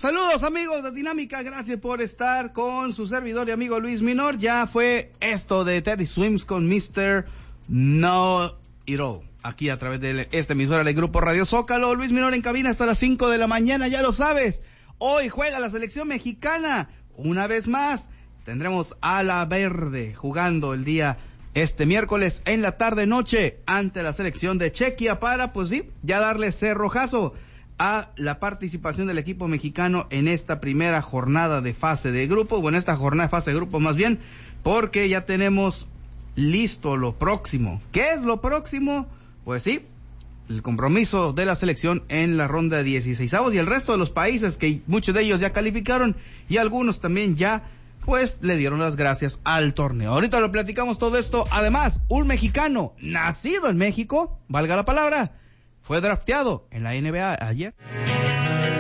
Saludos amigos de Dinámica, gracias por estar con su servidor y amigo Luis Minor. Ya fue esto de Teddy Swims con Mr. Know It All, aquí a través de esta emisora del Grupo Radio Zócalo. Luis Minor en cabina hasta las 5 de la mañana, ya lo sabes. Hoy juega la selección mexicana, una vez más. Tendremos a la verde jugando el día miércoles en la tarde noche ante la selección de Chequia para, pues sí, ya darle cerrojazo a la participación del equipo mexicano en esta primera jornada de fase de grupo, bueno, esta jornada de fase de grupo más bien, porque ya tenemos listo lo próximo. ¿Qué es lo próximo? Pues sí, el compromiso de la selección en la ronda de 16avos y el resto de los países, que muchos de ellos ya calificaron y algunos también ya pues le dieron las gracias al torneo. Ahorita lo platicamos todo esto. Además, un mexicano nacido en México, valga la palabra, fue drafteado en la NBA ayer.